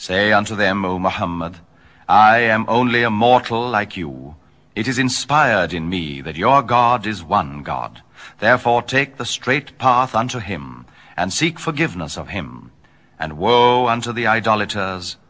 Say unto them, O Muhammad, I am only a mortal like you. It is inspired in me that your God is one God. Therefore take the straight path unto him, and seek forgiveness of him. And woe unto the idolaters,